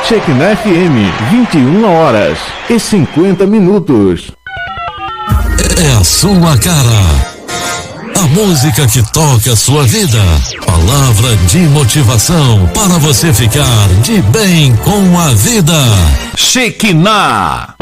Shekinah FM, 21h50. É a sua cara. A música que toca a sua vida. Palavra de motivação para você ficar de bem com a vida. Shekinah.